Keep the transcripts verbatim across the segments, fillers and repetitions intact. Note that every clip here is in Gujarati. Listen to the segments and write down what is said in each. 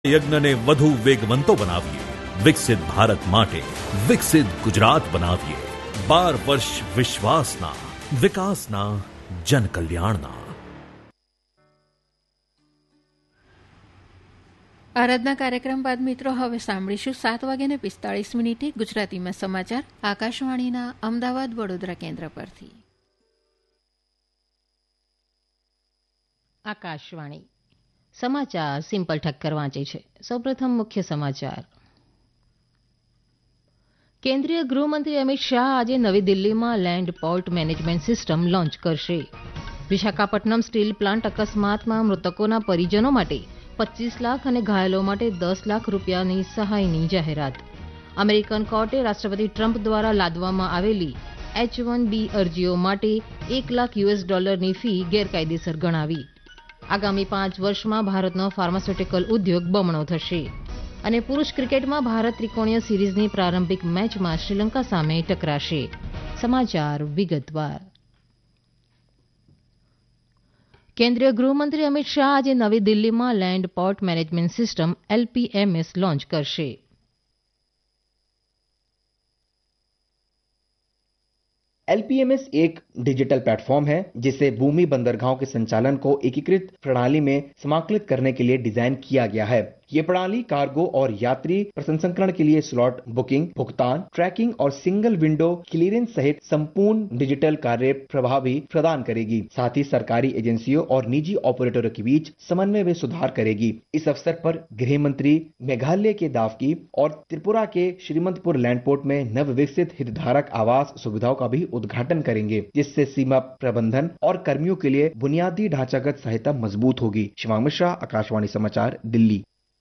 યજ્ઞને વધુ વેગવંતો બનાવીએ. વિકસિત ભારત માટે વિકસિત ગુજરાત બનાવીએ. બાર વર્ષ વિશ્વાસના, વિકાસના, જનકલ્યાણના. આરાધના કાર્યક્રમ બાદ મિત્રો હવે સાંભળીશું સાત વાગ્યાને પિસ્તાળીસ મિનિટે ગુજરાતીમાં સમાચાર આકાશવાણીના અમદાવાદ વડોદરા કેન્દ્ર પરથી. આકાશવાણી સમાચાર સિમ્પલ ઠક્કર વાંચે છે. સૌપ્રથમ મુખ્ય સમાચાર. કેન્દ્રીય ગૃહમંત્રી અમિત શાહ આજે નવી દિલ્હીમાં land port management system launch કરશે. વિશાખાપટ્ટનમ સ્ટીલ પ્લાન્ટ અકસ્માતમાં મૃતકોના પરિજનો માટે પચીસ લાખ અને ઘાયલો માટે દસ લાખ રૂપિયાની સહાયની જાહેરાત. અમેરિકન કોર્ટે રાષ્ટ્રપતિ ટ્રમ્પ દ્વારા લાદવામાં આવેલી એચ વન બી અરજીઓ માટે એક લાખ યુએસ ડોલરની ફી ગેરકાયદેસર ગણાવી. આગામી પાંચ વર્ષમાં ભારતનો ફાર્માસ્યુટિકલ ઉદ્યોગ બમણો થશે. અને પુરુષ ક્રિકેટમાં ભારત ત્રિકોણીય સિરીઝની પ્રારંભિક મેચમાં શ્રીલંકા સામે ટકરાશે. સમાચાર વિગતવાર. કેન્દ્રીય ગૃહમંત્રી અમિત શાહ આજે નવી દિલ્હીમાં land port management system એલપીએમએસ launch કરશે. एलपीएमएस एक डिजिटल प्लेटफॉर्म है जिसे भूमि बंदरगाहों के संचालन को एकीकृत प्रणाली में समाकलित करने के लिए डिजाइन किया गया है. ये प्रणाली कार्गो और यात्री प्रसंस्करण के लिए स्लॉट बुकिंग, भुगतान, ट्रैकिंग और सिंगल विंडो क्लियरेंस सहित संपूर्ण डिजिटल कार्य प्रभावी प्रदान करेगी. साथ ही सरकारी एजेंसियों और निजी ऑपरेटरों के बीच समन्वय में सुधार करेगी. इस अवसर पर गृह मंत्री मेघालय के दावकी और त्रिपुरा के श्रीमंतपुर लैंडपोर्ट में नव विकसित हितधारक आवास सुविधाओं का भी उद्घाटन करेंगे, जिससे सीमा प्रबंधन और कर्मियों के लिए बुनियादी ढांचागत सहायता मजबूत होगी. शिवांग मिश्रा, आकाशवाणी समाचार, दिल्ली.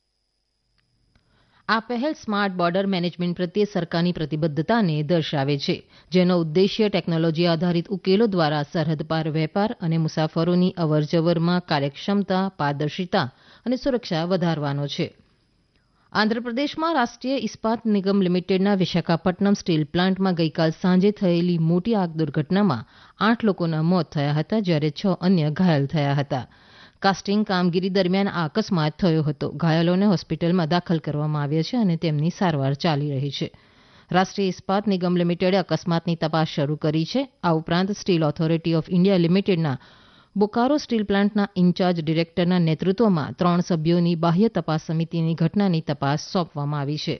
આ પહેલ સ્માર્ટ બોર્ડર મેનેજમેન્ટ પ્રત્યે સરકારની પ્રતિબદ્ધતાને દર્શાવે છે, જેનો ઉદ્દેશ્ય ટેકનોલોજી આધારિત ઉકેલો દ્વારા સરહદ પાર વેપાર અને મુસાફરોની અવરજવરમાં કાર્યક્ષમતા, પારદર્શિતા અને સુરક્ષા વધારવાનો છે. આંધ્રપ્રદેશમાં રાષ્ટ્રીય ઇસ્પાત નિગમ લિમિટેડના વિશાખાપટ્ટનમ સ્ટીલ પ્લાન્ટમાં ગઈકાલ સાંજે થયેલી મોટી આગ દુર્ઘટનામાં આઠ લોકોના મોત થયા હતા, જ્યારે છ અન્ય ઘાયલ થયા હતા. કાસ્ટિંગ કામગીરી દરમિયાન આ અકસ્માત થયો હતો. ઘાયલોને હોસ્પિટલમાં દાખલ કરવામાં આવ્યા છે અને તેમની સારવાર ચાલી રહી છે. રાષ્ટ્રીય ઇસ્પાત નિગમ લિમિટેડે અકસ્માતની તપાસ શરૂ કરી છે. આ ઉપરાંત સ્ટીલ ઓથોરિટી ઓફ ઇન્ડિયા લિમિટેડના બોકારો સ્ટીલ પ્લાન્ટના ઇન્ચાર્જ ડિરેક્ટરના નેતૃત્વમાં ત્રણ સભ્યોની બાહ્ય તપાસ સમિતિની ઘટનાની તપાસ સોંપવામાં આવી છે.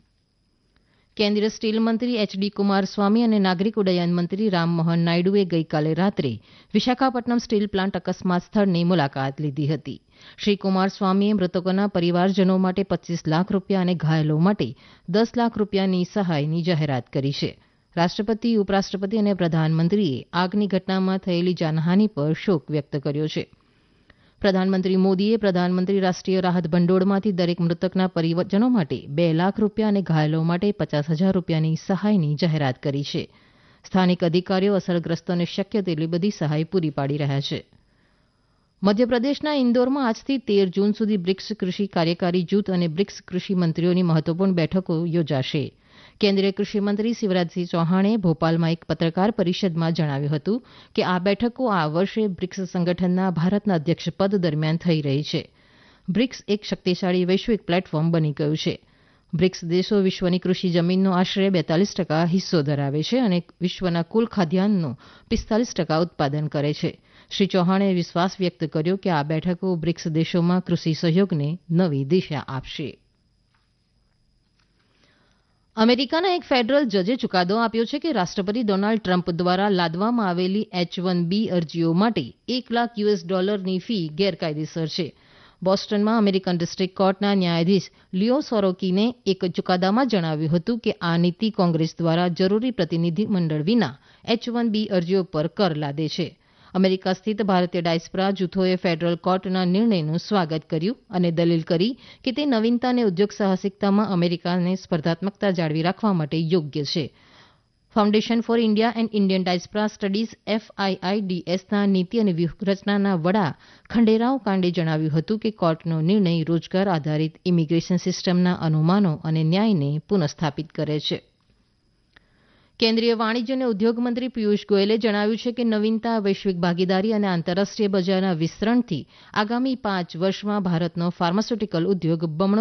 કેન્દ્રીય સ્ટીલ મંત્રી એચડી કુમારસ્વામી અને નાગરિક ઉડ્ડયન મંત્રી રામમોહન નાયડુએ ગઈકાલે રાત્રે વિશાખાપટ્ટનમ સ્ટીલ પ્લાન્ટ અકસ્માત સ્થળની મુલાકાત લીધી હતી. શ્રી કુમારસ્વામીએ મૃતકોના પરિવારજનો માટે પચીસ લાખ રૂપિયા અને ઘાયલો માટે દસ લાખ રૂપિયાની સહાયની જાહેરાત કરી છે. રાષ્ટ્રપતિ, ઉપરાષ્ટ્રપતિ અને પ્રધાનમંત્રીએ આગની ઘટનામાં થયેલી જાનહાનિ પર શોક વ્યક્ત કર્યો છે. પ્રધાનમંત્રી મોદીએ પ્રધાનમંત્રી રાષ્ટ્રીય રાહત ભંડોળમાંથી દરેક મૃતકના પરિવારજનો માટે બે લાખ રૂપિયા અને ઘાયલો માટે પચાસ હજાર રૂપિયાની સહાયની જાહેરાત કરી છે. સ્થાનિક અધિકારીઓ અસરગ્રસ્તોને શક્ય તેટલી બધી સહાય પૂરી પાડી રહ્યા છે. મધ્યપ્રદેશના ઇન્દોરમાં આજથી તેર જૂન સુધી બ્રિક્સ કૃષિ કાર્યકારી જૂથ અને બ્રિક્સ કૃષિ મંત્રીઓની મહત્વપૂર્ણ બેઠકો યોજાશે. કેન્દ્રીય કૃષિમંત્રી શિવરાજસિંહ ચૌહાણે ભોપાલમાં એક પત્રકાર પરિષદમાં જણાવ્યું હતું કે આ બેઠકો આ વર્ષે બ્રિક્સ સંગઠનના ભારતના અધ્યક્ષપદ દરમિયાન થઈ રહી છે. બ્રિક્સ એક શક્તિશાળી વૈશ્વિક પ્લેટફોર્મ બની ગયું છે. બ્રિક્સ દેશો વિશ્વની કૃષિ જમીનનો આશરે બેતાલીસ ટકા હિસ્સો ધરાવે છે અને વિશ્વના કુલ ખાદ્યાન્નનું પિસ્તાલીસ ટકા ઉત્પાદન કરે છે. શ્રી ચૌહાણે વિશ્વાસ વ્યક્ત કર્યો કે આ બેઠકો બ્રિક્સ દેશોમાં કૃષિ સહયોગને નવી દિશા આપશે. અમેરિકાના એક ફેડરલ જજે ચુકાદો આપ્યો છે કે રાષ્ટ્રપતિ ડોનાલ્ડ ટ્રમ્પ દ્વારા લાદવામાં આવેલી એચ વન બી અરજીઓ માટે એક લાખ યુએસ ડોલરની ફી ગેરકાયદેસર છે. બોસ્ટનમાં અમેરિકન ડિસ્ટ્રિક્ટ કોર્ટના ન્યાયાધીશ લિયો સોરોકીને એક ચુકાદામાં જણાવ્યું હતું કે આ નીતિ કોંગ્રેસ દ્વારા જરૂરી પ્રતિનિધિ મંડળ વિના એચ વન બી અરજીઓ પર કર લાદે છે. અમેરિકા સ્થિત ભારતીય ડાયસ્પોરા જૂથોએ ફેડરલ કોર્ટના નિર્ણયનું સ્વાગત કર્યું અને દલીલ કરી કે તે નવીનતા અને ઉદ્યોગ સાહસિકતામાં અમેરિકાને સ્પર્ધાત્મકતા જાળવી રાખવા માટે યોગ્ય છે. Foundation for India and Indian diaspora studies એફઆઈઆઈડીએસના નીતિ અને વ્યૂહરચનાના વડા ખંડેરાવ કાંડે જણાવ્યું હતું કે કોર્ટનો નિર્ણય રોજગાર આધારિત ઇમિગ્રેશન સિસ્ટમના અનુમાનો અને ન્યાયને પુનઃસ્થાપિત કરે છે. કેન્દ્રીય વાણિજ્ય અને ઉદ્યોગ મંત્રી પિયુષ ગોયલે જણાવ્યું છે કે નવીનતા વૈશ્વિક ભાગીદારી અને આંતરરાષ્ટ્રીય બજારના વિસ્તરણથી આગામી પાંચ વર્ષમાં ભારતનો ફાર્માસ્યુટિકલ ઉદ્યોગ બમણો